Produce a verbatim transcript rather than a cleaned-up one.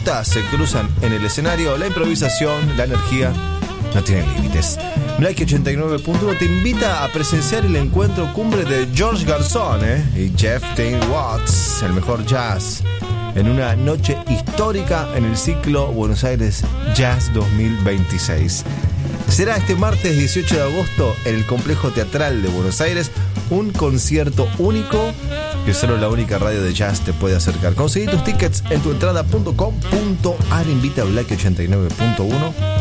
rutas se cruzan en el escenario, la improvisación, la energía no tienen límites. Black ochenta y nueve punto uno te invita a presenciar el encuentro cumbre de George Garzón ¿eh? y Jeff Tain Watts, el mejor jazz, en una noche histórica en el ciclo Buenos Aires Jazz dos mil veintiséis. Será este martes dieciocho de agosto en el Complejo Teatral de Buenos Aires, un concierto único que solo la única radio de jazz te puede acercar. Conseguí tus tickets en tuentrada punto com punto ar. Invita a Black ochenta y nueve punto uno.